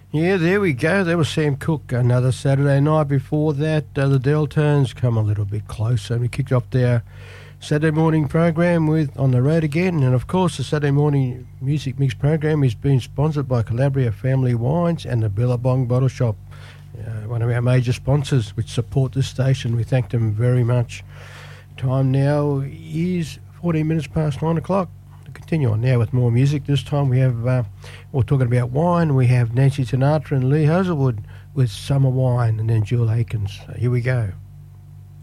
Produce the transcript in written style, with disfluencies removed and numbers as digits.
Yeah, there we go. There was Sam Cooke. Another Saturday night. Before that, the Deltones come a little bit closer. We kicked off their Saturday morning program with On the Road Again. And, of course, the Saturday morning music mix program is being sponsored by Calabria Family Wines and the Billabong Bottle Shop, one of our major sponsors which support this station. We thank them very much. Time now is 14 minutes past 9 o'clock. Continue on now with more music. This time we have, we're talking about wine. We have Nancy Sinatra and Lee Hazelwood with Summer Wine, and then Jewel Akins. Here we go.